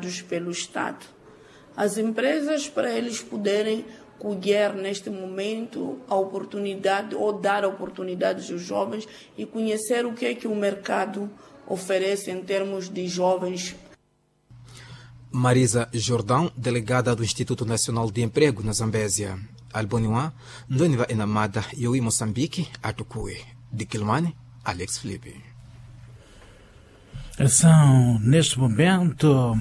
pelo Estado. As empresas, para eles poderem colher neste momento a oportunidade ou dar oportunidades aos jovens e conhecer o que o mercado oferece em termos de jovens. Marisa Jordão, delegada do Instituto Nacional de Emprego na Zambésia. Alboniwa, Ndoniva Enamada, Yoi Moçambique, Atukue. De Quilmane, Alex Felipe. São, neste momento,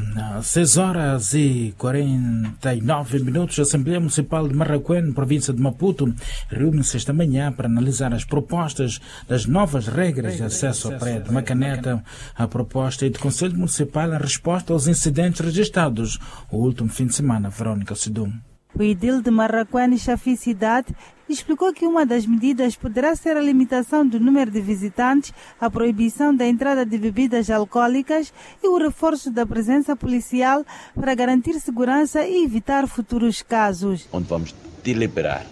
6h49. A Assembleia Municipal de Marraquém, província de Maputo, reúne-se esta manhã para analisar as propostas das novas regras de acesso à praia de Macaneta. A proposta é do Conselho Municipal em resposta aos incidentes registrados o último fim de semana. Verônica Sidum. O edil de Marraquém, Chafi Cidade, explicou que uma das medidas poderá ser a limitação do número de visitantes, a proibição da entrada de bebidas alcoólicas e o reforço da presença policial para garantir segurança e evitar futuros casos. Onde vamos deliberar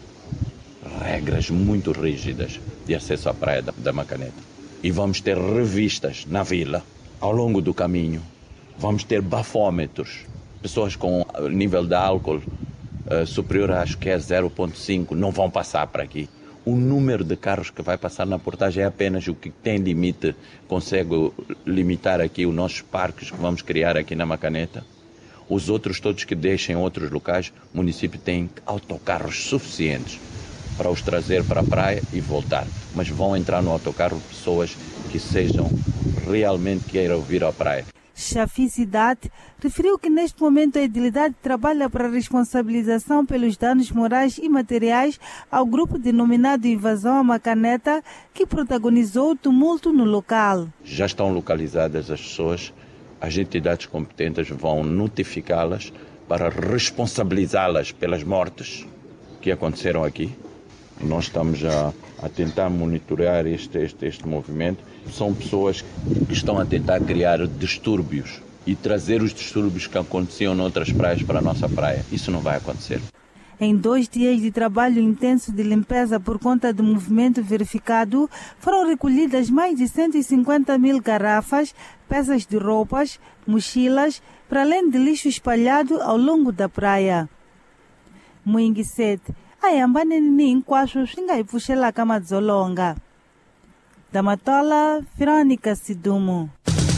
regras muito rígidas de acesso à praia da Macaneta. E vamos ter revistas na vila, ao longo do caminho. Vamos ter bafômetros, pessoas com nível de álcool superior, acho que é 0,5, não vão passar para aqui. O número de carros que vai passar na portagem é apenas o que tem limite. Consegue limitar aqui os nossos parques que vamos criar aqui na Macaneta. Os outros todos que deixem outros locais, o município tem autocarros suficientes para os trazer para a praia e voltar. Mas vão entrar no autocarro pessoas que sejam realmente queiram vir à praia. Chafi Cidade referiu que neste momento a edilidade trabalha para a responsabilização pelos danos morais e materiais ao grupo denominado Invasão à Macaneta, que protagonizou o tumulto no local. Já estão localizadas as pessoas, as entidades competentes vão notificá-las para responsabilizá-las pelas mortes que aconteceram aqui. Nós estamos a tentar monitorar este movimento. São pessoas que estão a tentar criar distúrbios e trazer os distúrbios que aconteciam noutras praias para a nossa praia. Isso não vai acontecer. Em 2 dias de trabalho intenso de limpeza por conta do movimento verificado, foram recolhidas mais de 150 mil garrafas, peças de roupas, mochilas, para além de lixo espalhado ao longo da praia. Muinguisete. Ayambane nini kwasho shinga ipushela kama dzolonga. Damatola, Verônica Sidumo.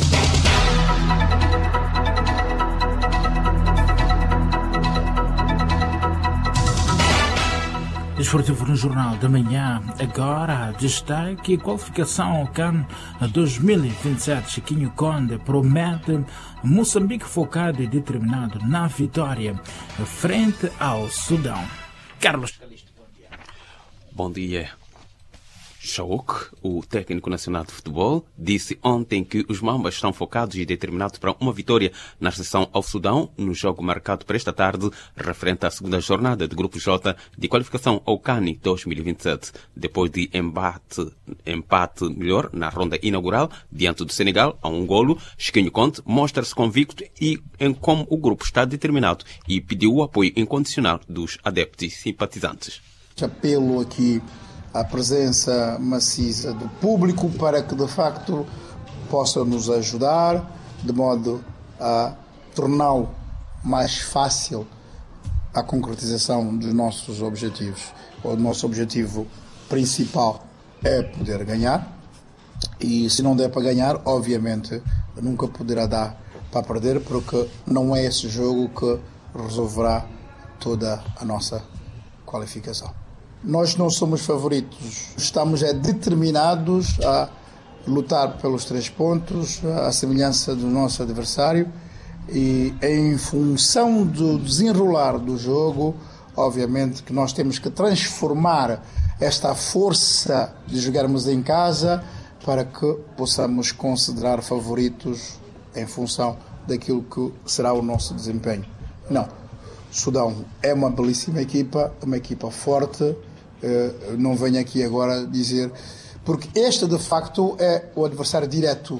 Desportivo no Jornal da Manhã. Agora, destaque: qualificação ao CAN 2027. Chiquinho Conde promete Moçambique focado e determinado na vitória frente ao Sudão. Carlos Calisto, bom dia. Bom dia. Chauk, o técnico nacional de futebol, disse ontem que os Mambas estão focados e determinados para uma vitória na recepção ao Sudão, no jogo marcado para esta tarde, referente à segunda jornada do Grupo J de qualificação ao CAN 2027. Depois de empate melhor na ronda inaugural, diante do Senegal, a 1-golo, Chiquinho Conte mostra-se convicto em como o grupo está determinado e pediu o apoio incondicional dos adeptos e simpatizantes. Apelo aqui a presença maciça do público para que de facto possa nos ajudar de modo a torná-lo mais fácil a concretização dos nossos objetivos. O nosso objetivo principal é poder ganhar e se não der para ganhar, obviamente nunca poderá dar para perder, porque não é esse jogo que resolverá toda a nossa qualificação. Nós não somos favoritos, estamos determinados a lutar pelos 3 pontos, à semelhança do nosso adversário, e em função do desenrolar do jogo, obviamente que nós temos que transformar esta força de jogarmos em casa para que possamos considerar favoritos em função daquilo que será o nosso desempenho. Não, Sudão é uma belíssima equipa, uma equipa forte. Não venho aqui agora dizer, porque este de facto é o adversário direto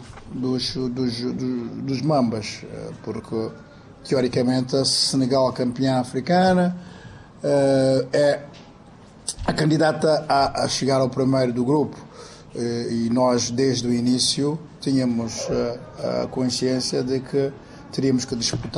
dos Mambas, porque teoricamente a Senegal, campeã africana, é a candidata a chegar ao primeiro do grupo, e nós desde o início tínhamos a consciência de que teríamos que disputar